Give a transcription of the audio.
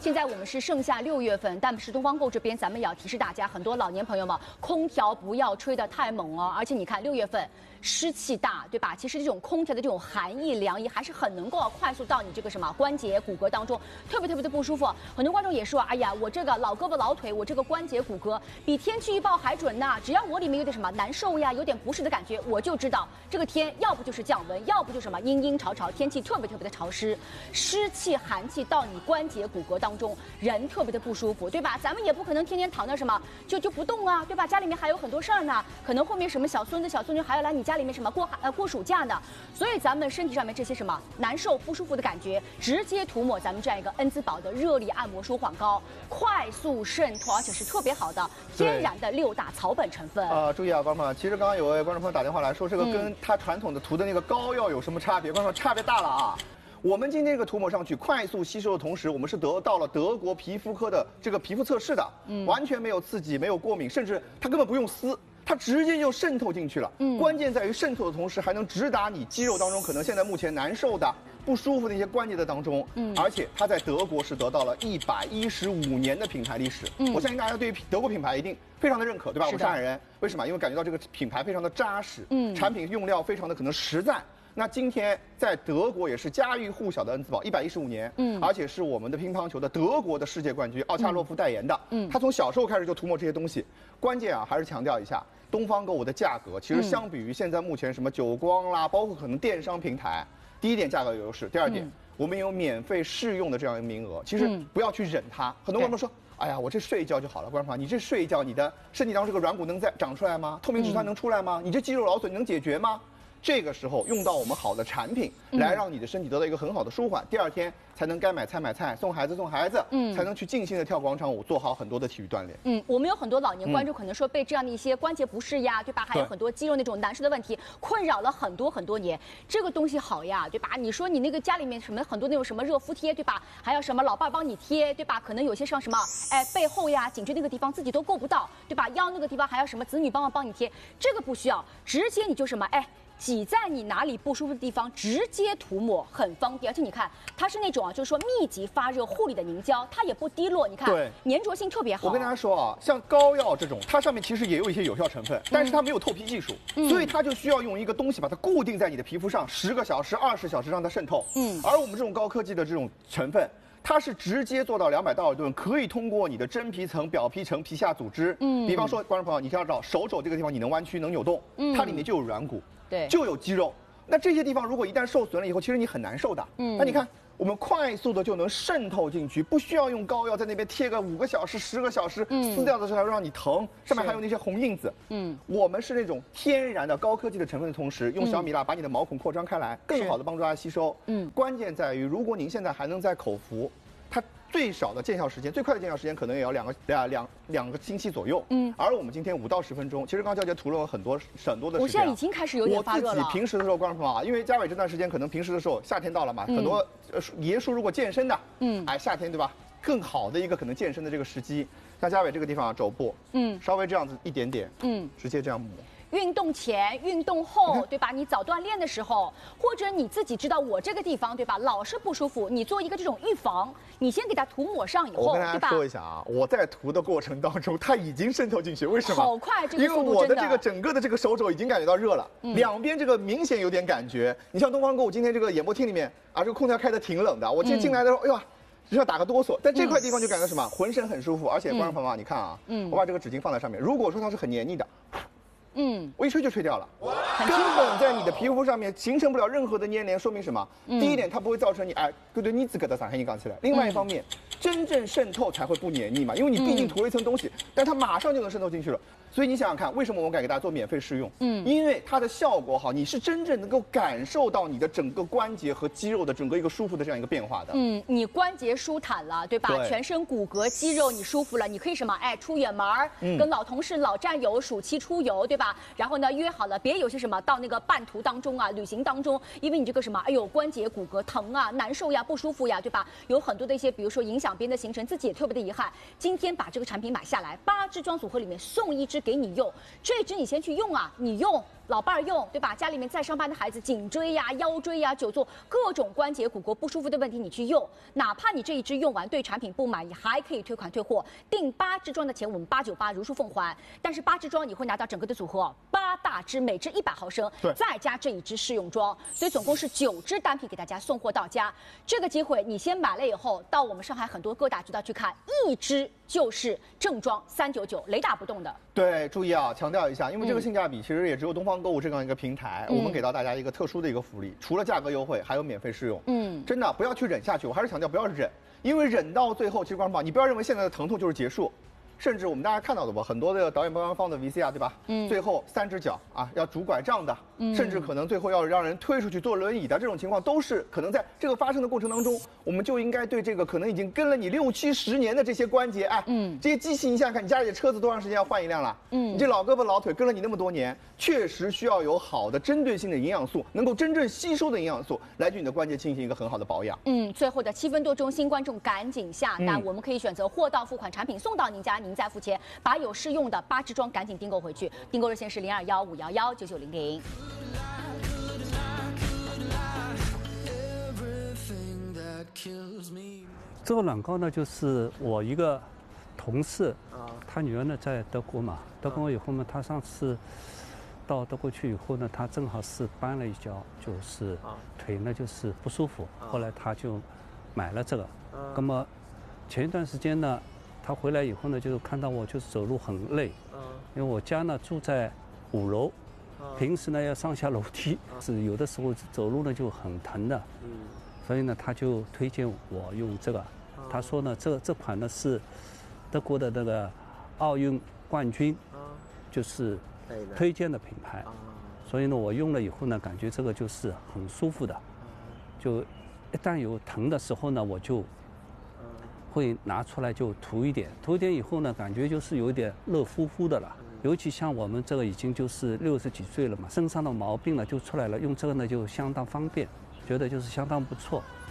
现在我们是盛夏6月份，但是东方购这边咱们也要提示大家，很多老年朋友们，空调不要吹得太猛哦。而且你看6月份湿气大，对吧？其实这种空调的这种寒意凉意还是很能够快速到你这个什么关节骨骼当中，特别的不舒服。很多观众也说，哎呀，我这个老胳膊老腿，我这个关节骨骼比天气预报还准呐！只要我里面有点什么难受呀，有点不适的感觉，我就知道这个天要不就是降温，要不就什么阴阴潮潮，天气特别的潮湿，湿气寒气到你关节骨骼当中，人特别的不舒服，对吧？咱们也不可能天天躺那什么就不动啊，对吧？家里面还有很多事儿呢，可能后面什么小孙子小孙女还要来你家里面什么过暑假呢，所以咱们身体上面这些什么难受不舒服的感觉，直接涂抹咱们这样一个恩滋宝的热力按摩舒缓膏，快速渗透，而且是特别好的天然的6大草本成分。 注意啊，观众朋友，其实刚刚有位观众朋友打电话来说，这个跟他传统的涂的那个膏药有什么差别？观众朋友，差别大了啊！我们今天这个涂抹上去，快速吸收的同时，我们是得到了德国皮肤科的这个皮肤测试的，完全没有刺激，没有过敏，甚至它根本不用撕。它直接就渗透进去了，关键在于渗透的同时还能直达你肌肉当中可能现在目前难受的、不舒服的一些关节的当中，而且它在德国是得到了115年的品牌历史，我相信大家对于德国品牌一定非常的认可，对吧？我们上海人为什么？因为感觉到这个品牌非常的扎实，产品用料非常的可能实在。那今天在德国也是家喻户晓的恩滋宝，115年，而且是我们的乒乓球的德国的世界冠军奥恰洛夫代言的，他从小时候开始就涂抹这些东西。关键啊，还是强调一下，东方购物的价格其实相比于现在目前什么久光啦，包括可能电商平台，第一点价格有优势，第二点我们有免费试用的这样一个名额，其实不要去忍它。很多观众说，哎呀，我这睡一觉就好了，观众朋友，你这睡一觉，你的身体当中这个软骨能再长出来吗？透明质酸能出来吗？你这肌肉劳损能解决吗？这个时候用到我们好的产品，来让你的身体得到一个很好的舒缓，第二天才能该买菜买菜，送孩子送孩子，才能去尽兴的跳广场舞，做好很多的体育锻炼。 我们有很多老年观众可能说被这样的一些关节不适呀，对吧？还有很多肌肉那种难受的问题困扰了很多年。这个东西好呀，对吧？你说你那个家里面什么很多那种什么热敷贴，对吧？还要什么老伴帮你贴，对吧？可能有些像什么背后呀、颈椎那个地方自己都够不到，对吧？腰那个地方还要什么子女帮你贴，这个不需要，直接你就什么挤在你哪里不舒服的地方，直接涂抹很方便，而且你看它是那种就是说密集发热护理的凝胶，它也不滴落，你看粘着性特别好。 我跟大家说啊，像膏药这种，它上面其实也有一些有效成分，但是它没有透皮技术，所以它就需要用一个东西把它固定在你的皮肤上10个小时、20小时让它渗透。而我们这种高科技的这种成分，它是直接做到200道尔顿，可以通过你的真皮层、表皮层、皮下组织，比方说观众朋友，你要知道手肘这个地方你能弯曲、能扭动，它里面就有软骨。就有肌肉，那这些地方如果一旦受损了以后，其实你很难受的。那你看，我们快速的就能渗透进去，不需要用膏药在那边贴个5个小时、10个小时，撕掉的时候还会让你疼，上面还有那些红印子。我们是那种天然的高科技的成分的同时，用小米蜡把你的毛孔扩张开来，更好的帮助它吸收。关键在于，如果您现在还能在口服，它最少的见效时间，最快的见效时间可能也要两个星期左右。而我们今天5到10分钟，其实刚刚娇姐涂了很多的时间。 我现在已经开始有点发热了。 我自己平时的时候，观众朋友啊，因为嘉伟这段时间可能平时的时候，夏天到了嘛，很多爷叔如果健身的，夏天对吧？更好的一个可能健身的这个时机，像嘉伟这个地方肘部，稍微这样子一点点，直接这样抹。 运动前、运动后，对吧？你早锻炼的时候，或者你自己知道我这个地方，对吧？老是不舒服，你做一个这种预防，你先给它涂抹上以后， 我跟大家说一下啊，我在涂的过程当中，它已经渗透进去，为什么？ 好快，这个因为我的这个整个的这个手肘已经感觉到热了，两边这个明显有点感觉。你像东方购物今天这个演播厅里面啊，这个空调开的挺冷的，我今天进来的时候，哎呀。只要打个哆嗦，但这块地方就感觉什么，浑身很舒服，而且观众朋友啊，你看啊，我把这个纸巾放在上面，如果说它是很黏腻的，我一吹就吹掉了，根本在你的皮肤上面形成不了任何的粘连，说明什么？第一点，它不会造成你对腻子疙瘩上你杠起来。另外一方面，真正渗透才会不黏腻嘛，因为你毕竟涂了一层东西，但它马上就能渗透进去了。所以你想想看，为什么我们敢给大家做免费试用？因为它的效果好，你是真正能够感受到你的整个关节和肌肉的整个一个舒服的这样一个变化的。 你关节舒坦了，对吧？全身骨骼肌肉你舒服了，你可以什么？出远门跟老同事、老战友暑期出游，对吧？然后呢，约好了，别有些什么到那个半途当中啊，旅行当中，因为你这个什么，关节骨骼疼啊、难受呀、不舒服呀，对吧？有很多的一些，比如说影响想别人的行程，自己也特别的遗憾。今天把这个产品买下来，8支装组合里面送1支给你用，这支你先去用啊，你用。老伴儿用，对吧？家里面在上班的孩子，颈椎呀、腰椎呀、久坐各种关节骨骼不舒服的问题，你去用。哪怕你这一支用完对产品不满意，还可以退款退货。订8支装的钱我们898如数奉还。但是8支装你会拿到整个的组合8大支，每支100毫升，再加这一支试用装，所以总共是9支单品给大家送货到家。这个机会你先买了以后，到我们上海很多各大渠道去看，1支就是正装399，雷打不动的。 对，注意啊，强调一下，因为这个性价比其实也只有东方购物这样一个平台，我们给到大家一个特殊的一个福利，除了价格优惠，还有免费试用。真的不要去忍下去，我还是强调不要忍，因为忍到最后，其实观众朋友，你不要认为现在的疼痛就是结束。甚至我们大家看到的吧，很多的导演官方的 VCR 对吧？最后3只脚啊，要拄拐杖的，甚至可能最后要让人推出去坐轮椅的这种情况，都是可能在这个发生的过程当中，我们就应该对这个可能已经跟了你6、7、10年的这些关节，这些机器，你想想看，你家里的车子多长时间要换一辆了？你这老胳膊老腿跟了你那么多年，确实需要有好的针对性的营养素，能够真正吸收的营养素，来对你的关节进行一个很好的保养。 最后的7分多钟，新观众赶紧下单，我们可以选择货到付款，产品送到您家，您再付钱。把有试用的8支装赶紧订购回去，订购热线是0215119900。 这个软膏呢，就是我一个同事，他女儿呢在德国嘛，德国以后呢，他上次到德国去以后呢，他正好是搬了一跤，就是腿呢就是不舒服，后来他就买了这个。那么前一段时间呢，他回来以后呢，就是看到我就是走路很累，因为我家呢住在5楼，平时呢要上下楼梯，是有的时候走路呢就很疼的，所以呢他就推荐我用这个，他说呢这款呢是德国的那个奥运冠军，就是推荐的品牌，所以呢我用了以后呢，感觉这个就是很舒服的，就一旦有疼的时候呢，我就会拿出来就涂一点以后呢，感觉就是有点热乎乎的了。尤其像我们这个已经就是60几岁了嘛，身上的毛病呢就出来了，用这个呢就相当方便，觉得就是相当不错。